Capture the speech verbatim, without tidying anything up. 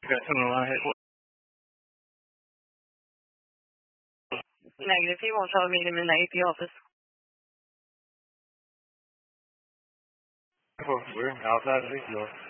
got someone on it. Negative. He won't tell me to meet him in the A P office. We're outside the door.